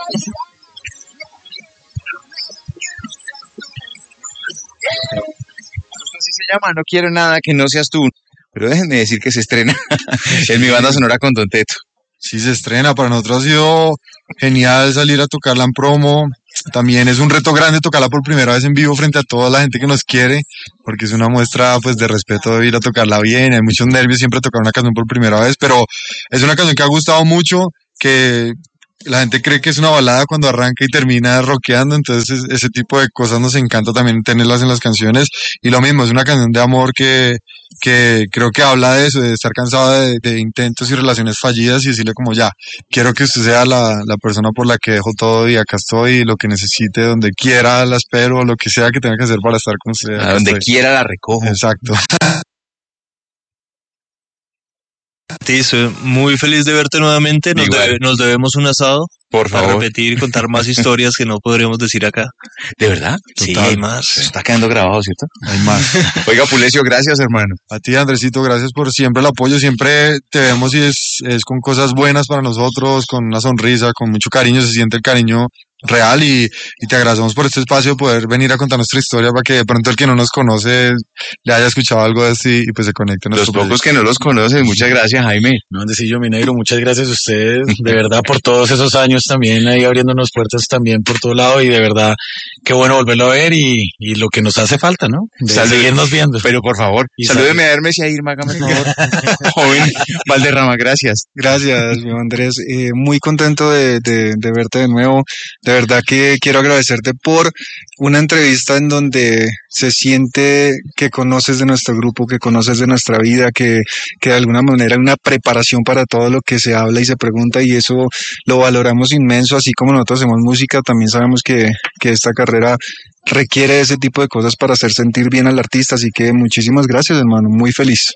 Justo así se llama, no quiero nada que no seas tú. Pero déjenme decir que se estrena en mi banda sonora con Don Teto. Sí, se estrena. Para nosotros ha sido genial salir a tocarla en promo. También es un reto grande tocarla por primera vez en vivo frente a toda la gente que nos quiere, porque es una muestra pues de respeto de ir a tocarla bien. Hay muchos nervios siempre tocar una canción por primera vez, pero es una canción que ha gustado mucho, que la gente cree que es una balada cuando arranca y termina rockeando, entonces ese tipo de cosas nos encanta también tenerlas en las canciones. Y lo mismo, es una canción de amor que creo que habla de eso, de estar cansado de intentos y relaciones fallidas y decirle como ya, quiero que usted sea la persona por la que dejo todo y acá estoy, y lo que necesite, donde quiera la espero, lo que sea que tenga que hacer para estar con usted. A donde quiera la recojo. Exacto. Sí, soy muy feliz de verte nuevamente. Nos debemos un asado. Por Para favor. repetir y contar más historias que no podremos decir acá. ¿De verdad? Sí, Total. hay más. Eso está quedando grabado, ¿cierto? Hay más. Oiga, Pulecio, gracias, hermano. A ti, Andresito, gracias por siempre el apoyo. Siempre te vemos y es con cosas buenas para nosotros, con una sonrisa, con mucho cariño. Se siente el cariño real y te agradecemos por este espacio, poder venir a contar nuestra historia para que de pronto el que no nos conoce le haya escuchado algo de esto y pues se conecte a Los nuestro pocos proyecto. que no los conocen, muchas gracias, Jaime. No, Andresillo, mi negro, muchas gracias a ustedes, de verdad, por todos esos años también, ahí abriéndonos puertas también por todo lado, y de verdad, qué bueno volverlo a ver y lo que nos hace falta, ¿no? De seguirnos viendo. Pero por favor, Y salúdeme a Hermes y a Irma, hágame el favor. Joven Valderrama, gracias. Gracias, mi Andrés. Muy contento de verte de nuevo. De verdad que quiero agradecerte por una entrevista en donde se siente que conoces de nuestro grupo, que conoces de nuestra vida, que de alguna manera hay una preparación para todo lo que se habla y se pregunta, y eso lo valoramos inmenso. Así como nosotros hacemos música, también sabemos que esta carrera requiere ese tipo de cosas para hacer sentir bien al artista. Así que muchísimas gracias, hermano. Muy feliz.